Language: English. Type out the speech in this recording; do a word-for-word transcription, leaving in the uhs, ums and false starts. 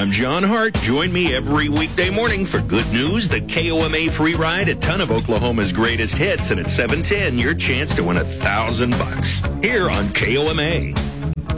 I'm John Hart. Join me every weekday morning for good news, the K O M A free ride, a ton of Oklahoma's greatest hits, and at seven ten, your chance to win a thousand bucks here on K O M A.